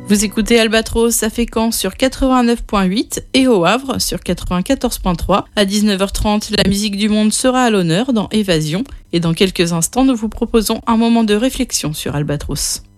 Vous écoutez Albatros à Fécamp sur 89.8 et au Havre sur 94.3. À 19h30, la musique du monde sera à l'honneur dans Évasion. Et dans quelques instants, nous vous proposons un moment de réflexion sur Albatros.